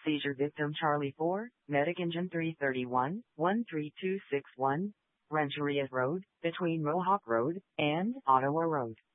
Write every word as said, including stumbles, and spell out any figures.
Seizure victim Charlie four, Medic Engine three thirty-one, one three two six one, Rancheria Road, between Mohawk Road and Ottawa Road.